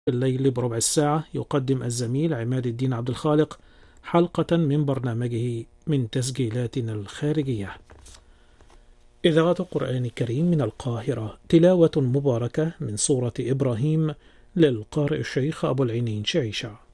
الليل بربع الساعة يقدم الزميل عماد الدين عبد الخالق حلقة من برنامجه من تسجيلاتنا الخارجية. إذاعة القرآن الكريم من القاهرة، تلاوة مباركة من سورة إبراهيم للقارئ الشيخ أبو العينين شعيشة.